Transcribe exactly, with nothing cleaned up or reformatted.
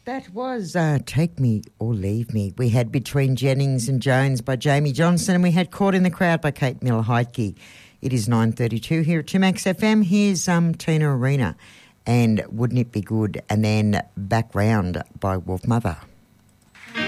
That was uh, Take Me or Leave Me. We had Between Jennings and Jones by Jamie Johnson, and we had Caught in the Crowd by Kate Miller-Heidke. It is nine thirty-two here at two Max F M. Here's um, Tina Arena and Wouldn't It Be Good, and then Back Round by Wolf Mother.